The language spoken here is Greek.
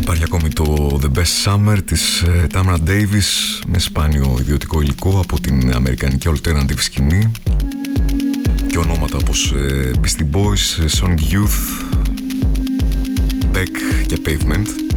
Υπάρχει ακόμη το The Best Summer της Tamara Davis με σπάνιο ιδιωτικό υλικό από την αμερικανική alternative σκηνή και ονόματα όπως Beastie Boys, Sonic Youth, Beck και Pavement.